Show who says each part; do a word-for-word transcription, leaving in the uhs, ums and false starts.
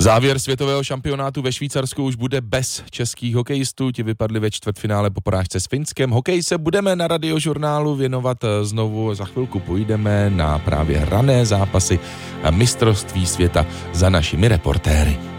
Speaker 1: Závěr světového šampionátu ve Švýcarsku už bude bez českých hokejistů, ti vypadli ve čtvrtfinále po porážce s Finskem. Hokej se budeme na Radiožurnálu věnovat znovu, za chvilku půjdeme na právě rané zápasy a mistrovství světa za našimi reportéry.